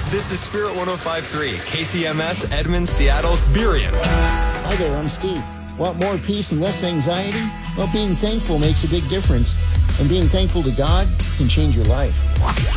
This is Spirit 105.3, KCMS, Edmond, Seattle, Burien. Hi there, I'm Steve. Want more peace and less anxiety? Well, being thankful makes a big difference. And being thankful to God can change your life.